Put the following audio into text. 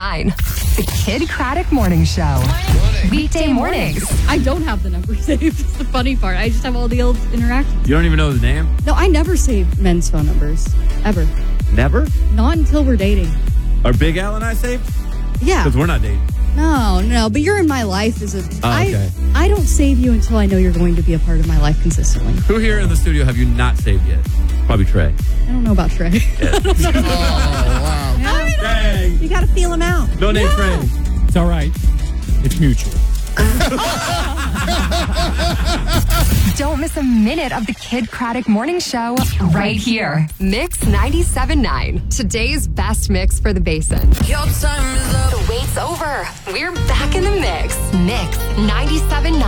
9. The Kid Craddock Morning Show. Weekday mornings. I don't have the number saved. It's the funny part. I just have all the old interactions. You don't even know his name? No, I never save men's phone numbers. Ever. Never? Not until we're dating. Are Big Al and I saved? Yeah. Because we're not dating. No. But you're in my life as a... okay. I don't save you until I know you're going to be a part of my life consistently. Who here in the studio have you not saved yet? Probably Trey. I don't know about Trey. Yeah. Oh, wow. Dang. You got to feel him out. No name Trey. It's all right. It's mutual. Don't miss a minute of the Kid Craddock Morning Show right here. Mix 97.9. Today's best mix for the Basin. Your time is up. The wait's over. We're back in the mix. Mix 97.9.